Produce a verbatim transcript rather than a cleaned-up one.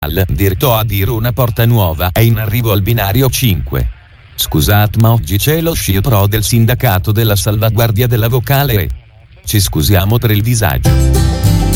Al diretto a dire una porta nuova è in arrivo al binario cinque. Scusate, ma oggi c'è lo sciopero del sindacato della salvaguardia della vocale e ci scusiamo per il disagio.